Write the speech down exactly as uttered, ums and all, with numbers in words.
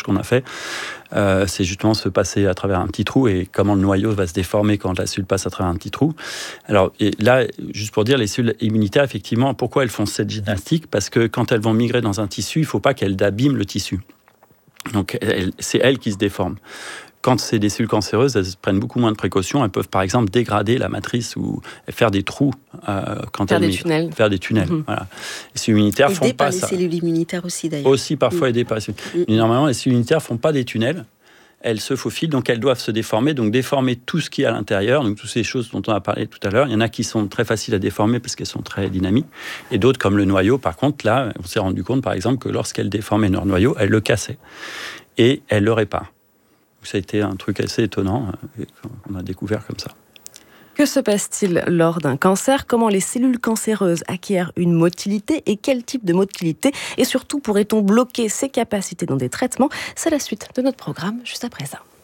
qu'on a fait, euh, c'est justement se passer à travers un petit trou et comment le noyau va se déformer quand la cellule passe à travers un petit trou. Alors et là, juste pour dire, les cellules immunitaires, effectivement, pourquoi elles font cette gymnastique ? Parce que quand elles vont migrer dans un tissu, il ne faut pas qu'elles abîment le tissu. Donc elles, c'est elles qui se déforment. Quand c'est des cellules cancéreuses, elles prennent beaucoup moins de précautions. Elles peuvent, par exemple, dégrader la matrice ou faire des trous euh, quand faire elles des tunnels. Faire des tunnels. Mmh. Voilà. Les cellules immunitaires aidées font pas par ça. les cellules immunitaires aussi, d'ailleurs. Aussi, parfois mmh. aidées par les cellules. Mmh. Mais normalement, les cellules immunitaires font pas des tunnels. Elles se faufilent, donc elles doivent se déformer, donc déformer tout ce qui est à l'intérieur, donc toutes ces choses dont on a parlé tout à l'heure. Il y en a qui sont très faciles à déformer parce qu'elles sont très dynamiques, et d'autres, comme le noyau, par contre, là, on s'est rendu compte, par exemple, que lorsqu'elles déformaient leur noyau, elles le cassaient, et elles le réparent. Ça a été un truc assez étonnant, qu'on a découvert comme ça. Que se passe-t-il lors d'un cancer ? Comment les cellules cancéreuses acquièrent une motilité et quel type de motilité ? Et surtout, pourrait-on bloquer ces capacités dans des traitements ? C'est la suite de notre programme, juste après ça.